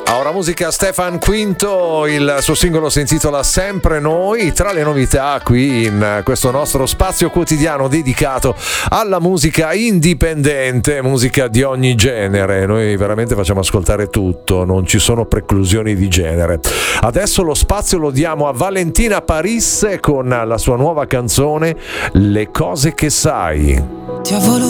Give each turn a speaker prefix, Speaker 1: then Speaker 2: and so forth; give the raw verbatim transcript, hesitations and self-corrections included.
Speaker 1: Ora musica Stefan Quinto, il suo singolo si intitola Sempre Noi. Tra le novità qui in questo nostro spazio quotidiano dedicato alla musica indipendente, musica di ogni genere. Noi veramente facciamo ascoltare tutto, non ci sono preclusioni di genere. Adesso lo spazio lo diamo a Valentina Parisse con la sua nuova canzone Le cose che sai.
Speaker 2: Ti ho voluto